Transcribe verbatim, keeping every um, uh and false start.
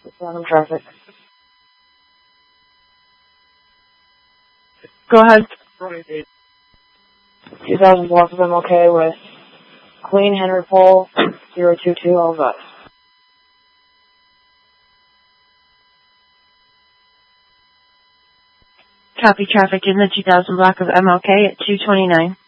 Random traffic. Go ahead. two thousand block of M L K with Queen Henry Pole, zero two two, all that. Copy traffic in the two thousand block of M L K at two twenty-nine.